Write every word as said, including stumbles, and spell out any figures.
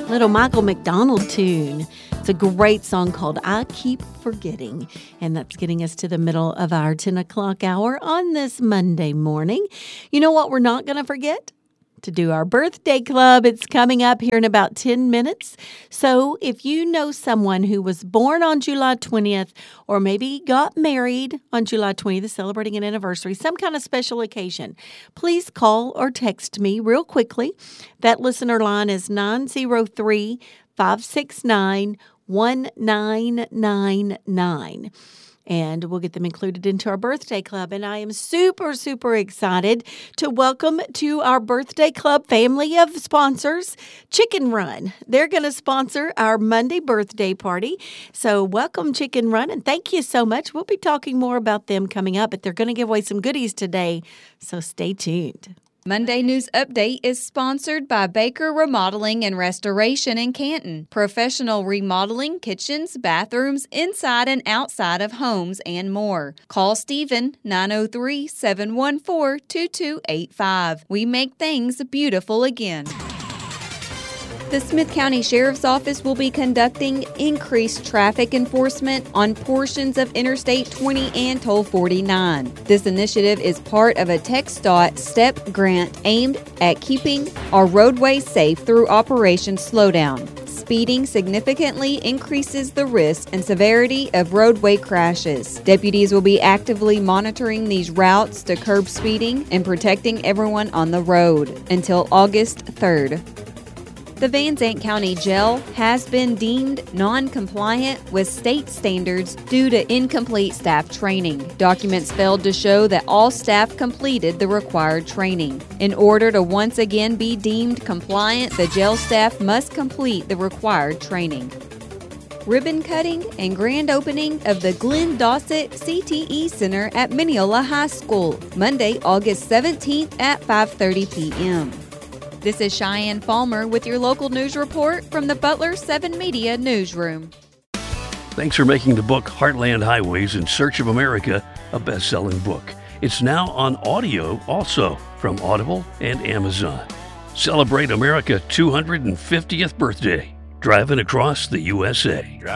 Little Michael McDonald tune. It's a great song called I Keep Forgetting. And that's getting us to the middle of our ten o'clock hour on this Monday morning. You know what we're not going to forget? To do our birthday club. It's coming up here in about ten minutes. So if you know someone who was born on July twentieth or maybe got married on July twentieth, celebrating an anniversary, some kind of special occasion, please call or text me real quickly. That listener line is nine zero three, five six nine, one nine nine nine. And we'll get them included into our birthday club. And I am super, super excited to welcome to our birthday club family of sponsors, Chicken Run. They're going to sponsor our Monday birthday party. So welcome, Chicken Run, and thank you so much. We'll be talking more about them coming up, but they're going to give away some goodies today, so stay tuned. Monday News Update is sponsored by Baker Remodeling and Restoration in Canton. Professional remodeling, kitchens, bathrooms, inside and outside of homes, and more. Call Stephen, nine oh three, seven one four, two two eight five. We make things beautiful again. The Smith County Sheriff's Office will be conducting increased traffic enforcement on portions of Interstate twenty and Toll forty-nine. This initiative is part of a TxDOT STEP grant aimed at keeping our roadways safe through Operation Slowdown. Speeding significantly increases the risk and severity of roadway crashes. Deputies will be actively monitoring these routes to curb speeding and protecting everyone on the road until August third. The Van Zandt County Jail has been deemed non-compliant with state standards due to incomplete staff training. Documents failed to show that all staff completed the required training. In order to once again be deemed compliant, the jail staff must complete the required training. Ribbon cutting and grand opening of the Glenn Dossett C T E Center at Mineola High School, Monday, August seventeenth at five thirty p.m. This is Cheyenne Falmer with your local news report from the Butler seven Media Newsroom. Thanks for making the book Heartland Highways in Search of America a best-selling book. It's now on audio also from Audible and Amazon. Celebrate America's two hundred fiftieth birthday, driving across the U S A.